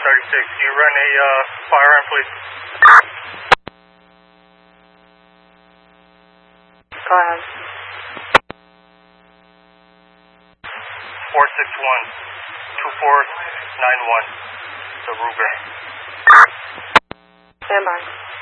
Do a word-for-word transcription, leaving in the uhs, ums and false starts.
thirty-six. Can you run a uh, firearm, please? Go ahead. four six one, two four nine one. The Ruger. Stand by.